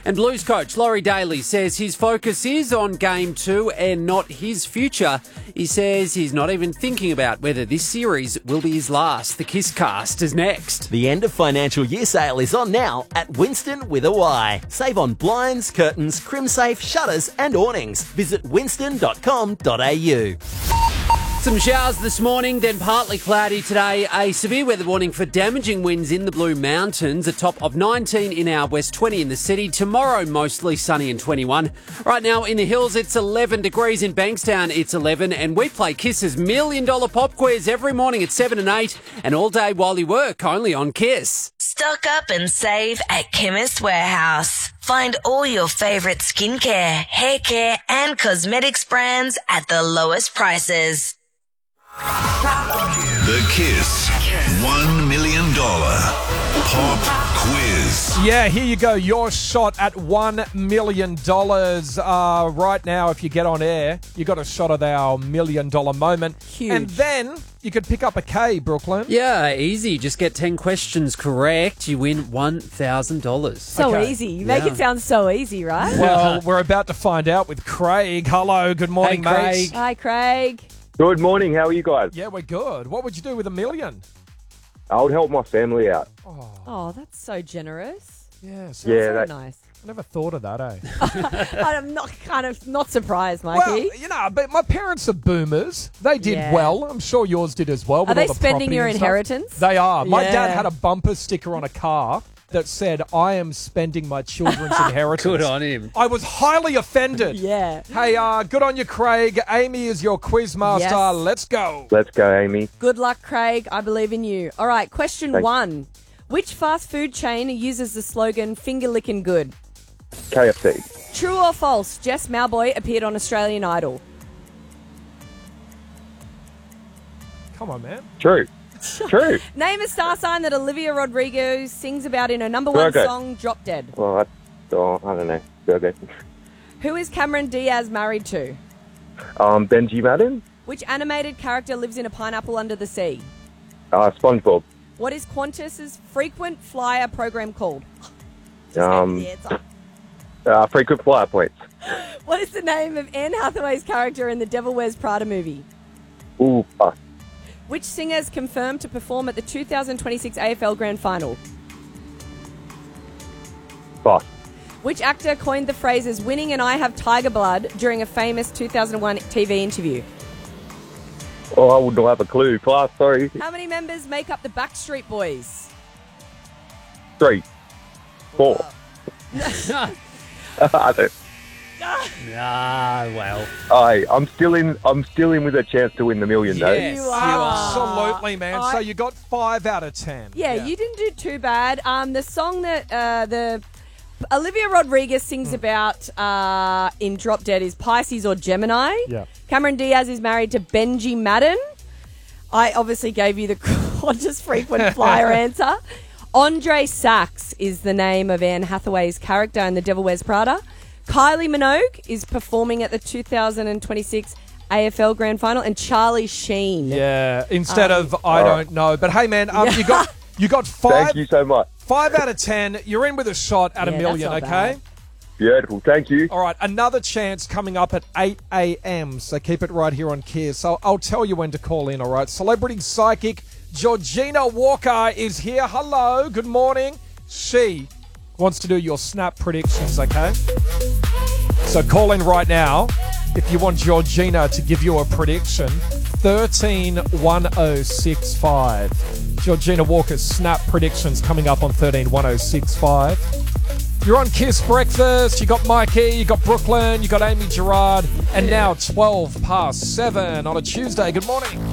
And Blues coach Laurie Daly says his focus is on Game 2 and not his future. He says he's not even thinking about whether this series will be his last. The Kiss Cast is next. The end of financial year sale is on now at Winston with a Y. Save on blinds, curtains, crimsafe, shutters and awnings. Visit winston.com.au. Some showers this morning, then partly cloudy today. A severe weather warning for damaging winds in the Blue Mountains. A top of 19 in our west, 20 in the city. Tomorrow, mostly sunny and 21. Right now in the hills, it's 11 degrees. In Bankstown, it's 11. And we play Kiss's $1 Million Pop Quiz every morning at 7 and 8. And all day while you work, only on Kiss. Stock up and save at Chemist Warehouse. Find all your favourite skincare, hair care and cosmetics brands at the lowest prices. The Kiss $1 Million Pop Quiz. Yeah, here you go. Your shot at $1 million. Right now, if you get on air, you got a shot at our $1 million moment. Huge. And then you could pick up a K, Brooklyn. Yeah, easy. Just get 10 questions correct. You win $1,000. So Okay. easy. You make it sound so easy, right? Well, we're about to find out with Craig. Hello, good morning, Hey, Craig. mates. Hi, Craig. Good morning. How are you guys? Yeah, we're good. What would you do with $1 million? I would help my family out. Oh, that's so generous. Yeah, so Yeah, So that, nice. I never thought of that, eh? I'm not surprised, Well, Mikey. you know, but my parents are boomers. They did Yeah. well. I'm sure yours did as well. Are with they all the spending property your and stuff. inheritance? They are. My Yeah. dad had a bumper sticker on a car that said, "I am spending my children's inheritance." Good on him. I was highly offended. Yeah. Hey, good on you, Craig. Amy is your quiz master. Yes. Let's go. let's go, Amy. Good luck, Craig. I believe in you. All right, question Thanks. 1. Which fast food chain uses the slogan finger licking good? KFC. True or false, Jess Mauboy appeared on Australian Idol? Come on, man. True. True. Name a star sign that Olivia Rodrigo sings about in her number 1 Virgo. song, Drop Dead. Well, I don't know. Okay. Who is Cameron Diaz married to? Benji Madden. Which animated character lives in a pineapple under the sea? SpongeBob. What is Qantas's frequent flyer program called? Just gave me the answer. Frequent flyer points. What is the name of Anne Hathaway's character in the Devil Wears Prada movie? Ooh, pass. Which singer is confirmed to perform at the 2026 AFL Grand Final? Pass. Which actor coined the phrases winning and I have tiger blood during a famous 2001 TV interview? Oh, I would not have a clue. Pass, sorry. How many members make up the Backstreet Boys? 3. 4. I don't. Well. I'm still in with a chance to win the $1 million, though. Yes, You you are. are. Absolutely, man. So you got 5 out of 10. Yeah, you didn't do too bad. The song that the Olivia Rodrigo sings about in Drop Dead is Pisces or Gemini. Yeah. Cameron Diaz is married to Benji Madden. I obviously gave you the Qantas frequent flyer answer. Andre Sachs is the name of Anne Hathaway's character in The Devil Wears Prada. Kylie Minogue is performing at the 2026 AFL Grand Final, and Charlie Sheen. Yeah, instead of I don't know. But hey, man, you got 5. Thank you so much. 5 out of 10. You're in with a shot at Yeah, $1 million, that's okay? not bad. Beautiful. Thank you. All right, another chance coming up at 8 a.m. So keep it right here on Kiss. So I'll tell you when to call in, all right? Celebrity psychic Georgina Walker is here. Hello, good morning. She wants to do your snap predictions, okay? So call in right now if you want Georgina to give you a prediction. 131065. Georgina Walker's snap predictions coming up on 131065. You're on Kiss Breakfast. You got Mikey, you got Brooklyn, you got Amy Gerard, and now 12 past 7 on a Tuesday. Good morning.